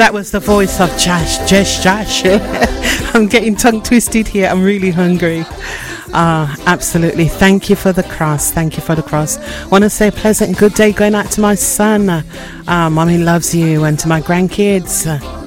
That was the voice of Josh. I'm getting tongue twisted here. I'm really hungry. Absolutely. Thank you for the cross. Thank you for the cross. Want to say a pleasant good day going out to my son. Mommy loves you, and to my grandkids.